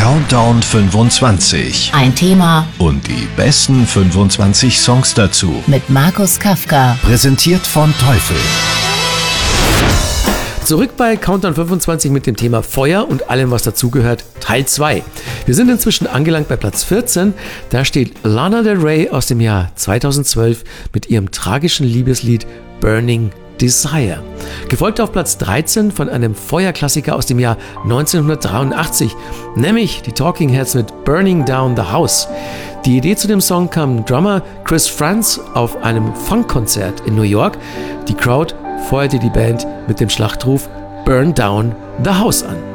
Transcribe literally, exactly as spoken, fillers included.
Countdown fünfundzwanzig. Ein Thema Und die besten fünfundzwanzig Songs dazu. mit Markus Kafka. Präsentiert von Teufel. Zurück bei Countdown fünfundzwanzig mit dem Thema Feuer und allem, was dazugehört, Teil zwei. Wir sind inzwischen angelangt bei Platz vierzehn. Da steht Lana Del Rey aus dem Jahr zweitausendzwölf mit ihrem tragischen Liebeslied Burning Desire. Gefolgt auf Platz dreizehn von einem Feuerklassiker aus dem Jahr neunzehnhundertdreiundachtzig, nämlich die Talking Heads mit Burning Down the House. Die Idee zu dem Song kam Drummer Chris Frantz auf einem Funkkonzert in New York. Die Crowd feuerte die Band mit dem Schlachtruf Burn Down the House an.